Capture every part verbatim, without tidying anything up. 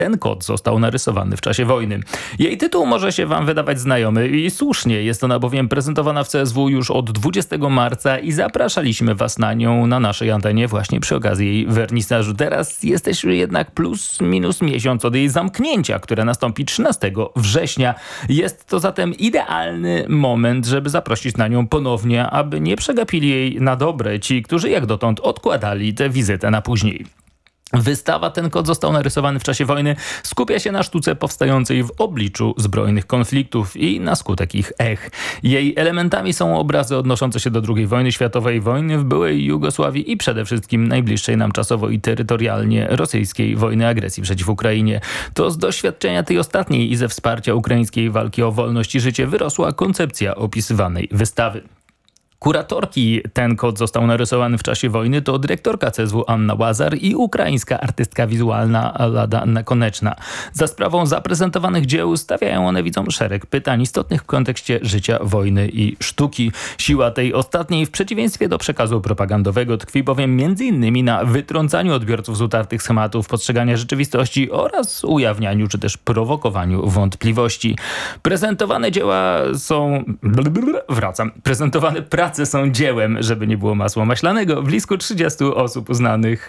Ten kot został narysowany w czasie wojny. Jej tytuł może się wam wydawać znajomy i słusznie. Jest ona bowiem prezentowana w C S W już od dwudziestego marca i zapraszaliśmy was na nią na naszej antenie właśnie przy okazji jej wernisażu. Teraz jesteśmy jednak plus minus miesiąc od jej zamknięcia, które nastąpi trzynastego września. Jest to zatem idealny moment, żeby zaprosić na nią ponownie, aby nie przegapili jej na dobre ci, którzy jak dotąd odkładali tę wizytę na później. Wystawa Ten kot został narysowany w czasie wojny skupia się na sztuce powstającej w obliczu zbrojnych konfliktów i na skutek ich ech. Jej elementami są obrazy odnoszące się do drugiej wojny światowej, wojny w byłej Jugosławii i przede wszystkim najbliższej nam czasowo i terytorialnie rosyjskiej wojny agresji przeciw Ukrainie. To z doświadczenia tej ostatniej i ze wsparcia ukraińskiej walki o wolność i życie wyrosła koncepcja opisywanej wystawy. Kuratorki Ten kot został narysowany w czasie wojny to dyrektorka C S W Anna Łazar i ukraińska artystka wizualna Lada Nakoneczna. Za sprawą zaprezentowanych dzieł stawiają one widzom szereg pytań istotnych w kontekście życia, wojny i sztuki. Siła tej ostatniej w przeciwieństwie do przekazu propagandowego tkwi bowiem między innymi na wytrącaniu odbiorców z utartych schematów postrzegania rzeczywistości oraz ujawnianiu czy też prowokowaniu wątpliwości. Prezentowane dzieła są... Wracam. Prezentowane prace są dziełem, żeby nie było masła maślanego, blisko trzydziestu osób uznanych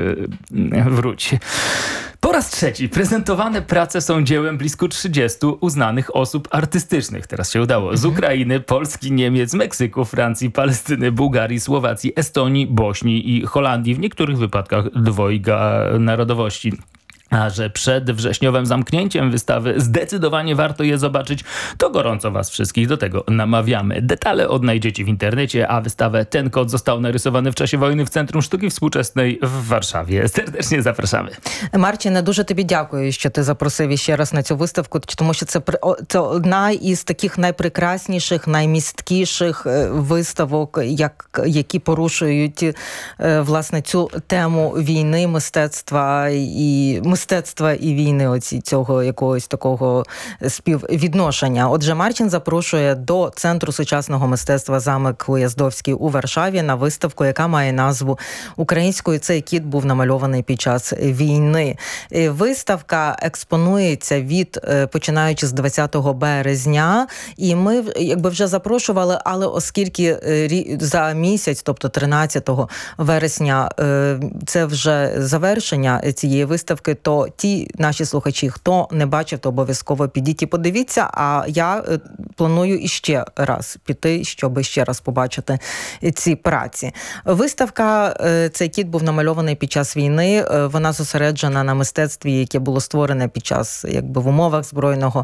yy, wróć. Po raz trzeci prezentowane prace są dziełem blisko trzydziestu uznanych osób artystycznych. Teraz się udało. Z Ukrainy, Polski, Niemiec, Meksyku, Francji, Palestyny, Bułgarii, Słowacji, Estonii, Bośni i Holandii. W niektórych wypadkach dwojga narodowości. A że przed wrześniowym zamknięciem wystawy zdecydowanie warto je zobaczyć, to gorąco was wszystkich do tego namawiamy. Detale odnajdziecie w internecie, a wystawę Ten kot został нарисований в часі війни в Центрі штуки Współczesnej w Warszawie. Serdecznie zapraszamy. Марчине, дуже тобі дякую, що ти запросив ще раз на цю виставку, тому що це, це одна із таких найпрекрасніших, наймісткіших виставок, як, які порушують власне цю тему війни, мистецтва і мистецтва і війни, оці, цього якогось такого співвідношення. Отже, Марчин запрошує до Центру сучасного мистецтва «Замок Уяздовський» у Варшаві на виставку, яка має назву українською «Цей кіт був намальований під час війни». Виставка експонується від, починаючи з двадцятого березня, і ми якби вже запрошували, але оскільки за місяць, тобто тринадцятого вересня, це вже завершення цієї виставки, то ті наші слухачі, хто не бачив, то обов'язково підіть і подивіться, а я планую іще раз піти, щоб ще раз побачити ці праці. Виставка «Цей кіт був намальований під час війни», вона зосереджена на мистецтві, яке було створене під час, якби, в умовах збройного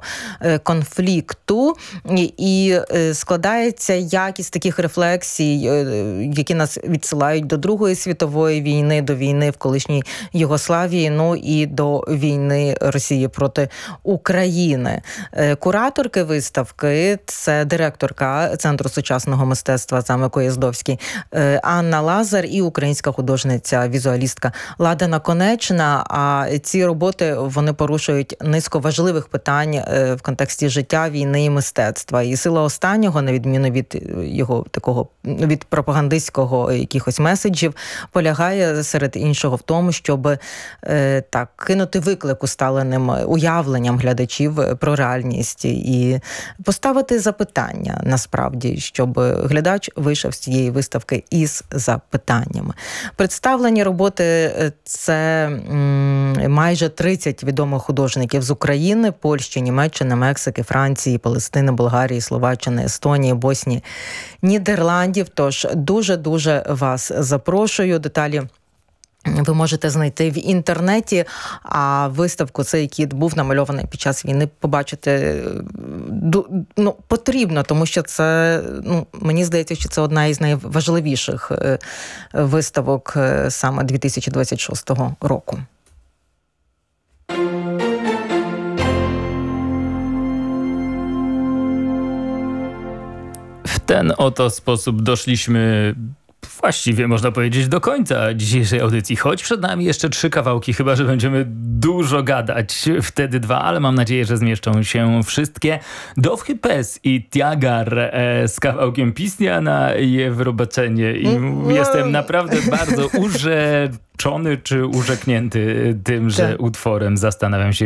конфлікту, і складається як із таких рефлексій, які нас відсилають до Другої світової війни, до війни в колишній Югославії, ну і до війни Росії проти України. Кураторки виставки – це директорка Центру сучасного мистецтва «Замок Уяздовський» Анна Лазар і українська художниця-візуалістка Лада Наконечна. А ці роботи, вони порушують низку важливих питань в контексті життя, війни і мистецтва. І сила останнього, на відміну від його такого, від пропагандистського якихось меседжів, полягає серед іншого в тому, щоб так кинути виклик усталеним уявленням глядачів про реальність і поставити запитання, насправді, щоб глядач вийшов з цієї виставки із запитаннями. Представлені роботи – це майже тридцять відомих художників з України, Польщі, Німеччини, Мексики, Франції, Палестини, Болгарії, Словаччини, Естонії, Боснії, Нідерландів. Тож дуже-дуже вас запрошую. Деталі ви можете знайти в інтернеті, а виставку «Цей кіт був намальований під час війни» побачити ну, потрібно, тому що це, ну, мені здається, що це одна із найважливіших виставок саме дві тисячі двадцять шостого року. W ten oto sposób doszliśmy właściwie można powiedzieć do końca dzisiejszej audycji. Choć przed nami jeszcze trzy kawałki, chyba że będziemy dużo gadać. Wtedy dwa, ale mam nadzieję, że zmieszczą się wszystkie. Dovchy Pes i Tiagar e, z kawałkiem Pisnia na Jewrobaczenie. I mm, jestem naprawdę bardzo urzeczony czy urzeknięty tym, że Tak. utworem. Zastanawiam się,